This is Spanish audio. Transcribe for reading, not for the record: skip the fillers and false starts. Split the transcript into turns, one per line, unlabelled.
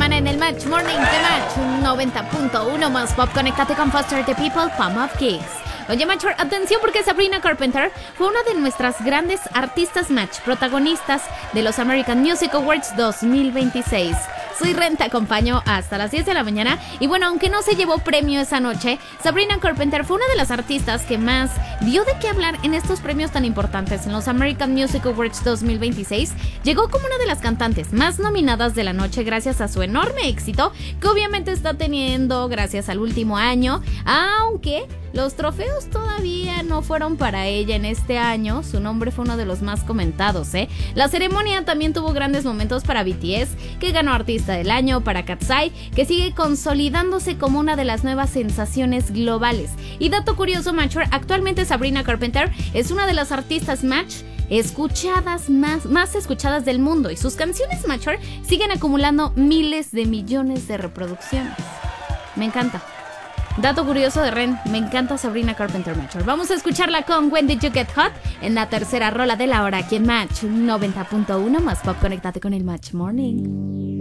semana en el Match Morning de Match 90.1 más pop. Conéctate con Foster the People, Palm of Kings. Oye, Match, atención porque Sabrina Carpenter fue una de nuestras grandes artistas Match, protagonistas de los American Music Awards 2026. Soy Ren, te acompaño hasta las 10 de la mañana. Y bueno, aunque no se llevó premio esa noche, Sabrina Carpenter fue una de las artistas que más dio de qué hablar en estos premios tan importantes. En los American Music Awards 2026 llegó como una de las cantantes más nominadas de la noche gracias a su enorme éxito que obviamente está teniendo gracias al último año, aunque los trofeos todavía no fueron para ella en este año. Su nombre fue uno de los más comentados, La ceremonia también tuvo grandes momentos para BTS, que ganó Artista del Año, para Katseye, que sigue consolidándose como una de las nuevas sensaciones globales. Y dato curioso, Matcher, actualmente Sabrina Carpenter es una de las artistas Match escuchadas más escuchadas del mundo, y sus canciones Matcher siguen acumulando miles de millones de reproducciones. Me encanta. Dato curioso de Ren, me encanta Sabrina Carpenter Matcher. Vamos a escucharla con When Did You Get Hot en la tercera rola de la hora aquí en Match 90.1 más pop. Conéctate con el Match Morning.